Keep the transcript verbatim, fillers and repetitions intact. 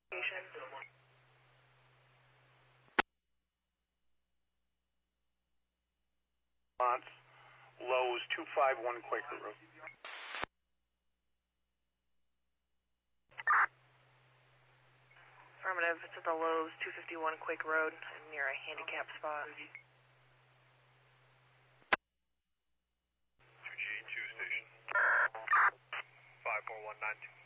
Lowe's two five one Quaker Road. Affirmative, it's at the Lowe's two fifty-one Quake Road near a handicap spot. two G two station. five four one nine two.